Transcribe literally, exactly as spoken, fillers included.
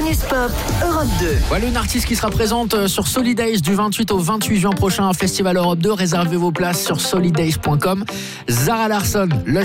Bonus Pop Europe deux. Voilà une artiste qui sera présente sur Solidays du vingt-huit au vingt-huit juin prochain, Festival Europe deux. Réservez vos places sur solidays point com. Zara Larsson, le